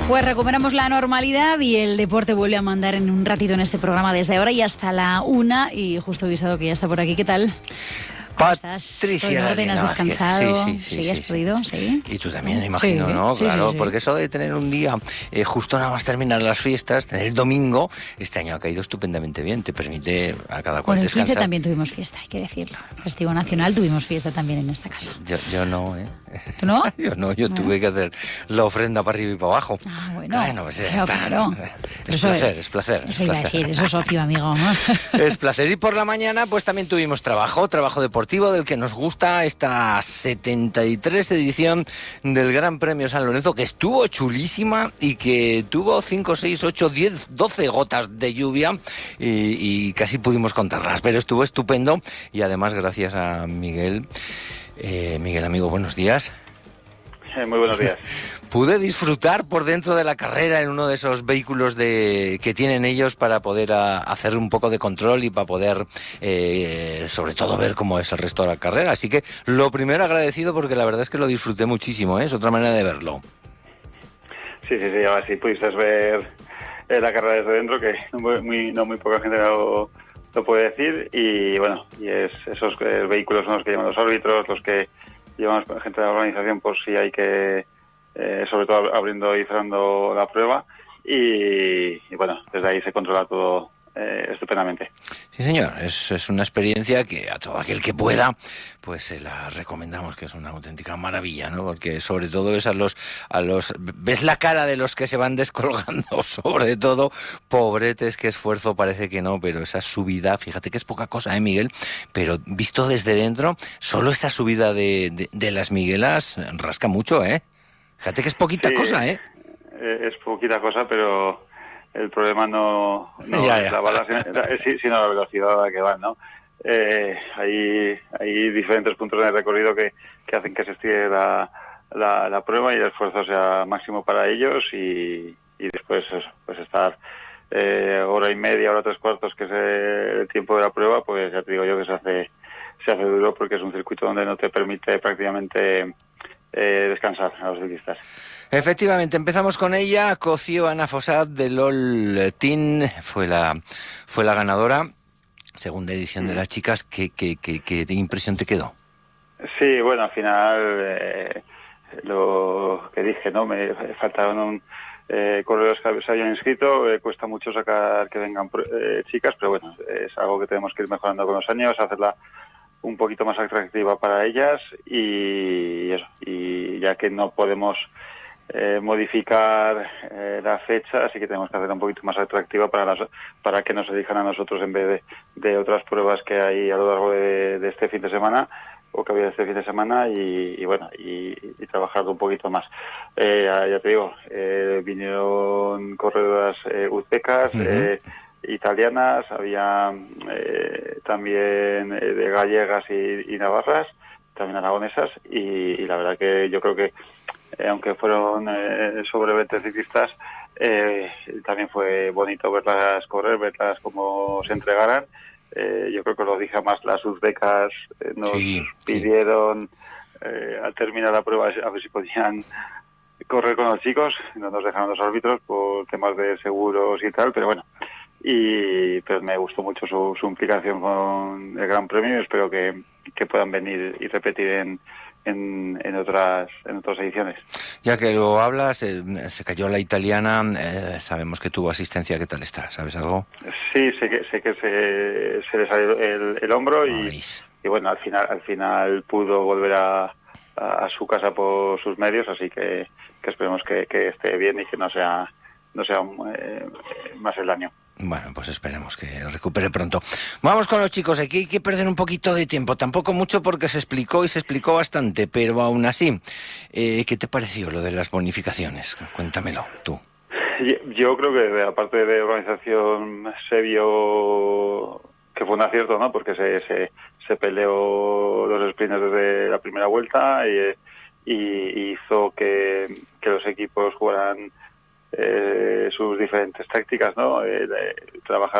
Pues recuperamos la normalidad y el deporte vuelve a mandar en un ratito en este programa desde ahora y hasta la 1. Y justo avisado que ya está por aquí. ¿Qué tal? ¿Cómo estás? Patricia, ¿Has descansado? Sí, ¿Has podido? Sí. Y tú también, imagino, sí, ¿no? sí, Claro, sí. porque eso de tener un día justo nada más terminar las fiestas, tener el domingo, este año ha caído estupendamente bien, te permite a cada cual Bueno, el 15 descansar. también tuvimos fiesta, hay que decirlo. Festivo Nacional tuvimos fiesta también en esta casa. Yo no, ¿eh? ¿Tú no? Yo tuve que hacer la ofrenda para arriba y para abajo. Ah, bueno. Pues claro, ya está. claro. Es placer. Eso iba a decir, eso es ocio, amigo. Es placer. Y por la mañana pues también tuvimos trabajo deportivo del que nos gusta esta 73 edición del Gran Premio San Lorenzo, que estuvo chulísima y que tuvo 5, 6, 8, 10, 12 gotas de lluvia y casi pudimos contarlas, pero estuvo estupendo y además gracias a Miguel. Miguel, amigo, buenos días. Muy buenos días. Pude disfrutar por dentro de la carrera en uno de esos vehículos que tienen ellos para poder hacer un poco de control y para poder, sobre todo, ver cómo es el resto de la carrera. Así que lo primero agradecido porque la verdad es que lo disfruté muchísimo, ¿eh? Es otra manera de verlo. Sí, ahora sí pudiste ver la carrera desde dentro, que no muy poca gente lo puede decir. Y bueno, y esos vehículos son los que llevan los árbitros, los que llevan gente de la organización por si hay que, sobre todo abriendo y cerrando la prueba. Y bueno, desde ahí se controla todo estupendamente. Sí, señor, es una experiencia que a todo aquel que pueda, pues se la recomendamos, que es una auténtica maravilla, ¿no? Porque sobre todo es a los ves la cara de los que se van descolgando, sobre todo, pobretes, qué esfuerzo, parece que no, pero esa subida, fíjate que es poca cosa, Miguel, pero visto desde dentro, solo esa subida de las Miguelas rasca mucho, Fíjate que es poquita cosa, Es poquita cosa, pero el problema no ya. es la bala, sino la velocidad a la que van, ¿no? Hay diferentes puntos en el recorrido que hacen que se estire la prueba y el esfuerzo sea máximo para ellos y después pues estar hora y media, hora 3/4, que es el tiempo de la prueba, pues ya te digo yo que se hace duro porque es un circuito donde no te permite prácticamente descansar a los ciclistas. Efectivamente, empezamos con ella. Cociò Ana Fossat de LOL Team fue la ganadora. Segunda edición de las chicas. ¿Qué impresión te quedó? Sí, bueno, al final lo que dije, ¿no? Me faltaron corredores que se habían inscrito. Cuesta mucho sacar que vengan chicas, pero bueno, es algo que tenemos que ir mejorando con los años, hacerla un poquito más atractiva para ellas y eso. Y ya que no podemos modificar la fecha, así que tenemos que hacerla un poquito más atractiva para que nos elijan a nosotros en vez de otras pruebas que hay a lo largo de este fin de semana o que había este fin de semana y bueno, y trabajarlo un poquito más. Ya te digo, vinieron corredoras uzbecas, italianas, había también de gallegas y navarras, también aragonesas y la verdad que yo creo que aunque fueron sobre 20 ciclistas, también fue bonito verlas correr, verlas cómo se entregaran. Yo creo que lo dije más, las uzbecas nos pidieron al terminar la prueba a ver si podían correr con los chicos, no nos dejaron los árbitros por temas de seguros y tal, pero bueno, pero me gustó mucho su implicación con el Gran Premio y espero que puedan venir y repetir en otras ediciones. Ya que lo hablas, se cayó la italiana, sabemos que tuvo asistencia, ¿qué tal está? ¿Sabes algo? Sí, sé que se le salió el hombro y bueno, al final pudo volver a su casa por sus medios, así que esperemos que esté bien y que no sea más el daño. Bueno, pues esperemos que recupere pronto. Vamos con los chicos, aquí hay que perder un poquito de tiempo, tampoco mucho porque se explicó bastante, pero aún así, ¿qué te pareció lo de las bonificaciones? Cuéntamelo, tú. Yo creo que aparte de organización se vio que fue un acierto, ¿no? Porque se peleó los sprints desde la primera vuelta y hizo que los equipos jugaran sus diferentes tácticas, ¿no? Trabajar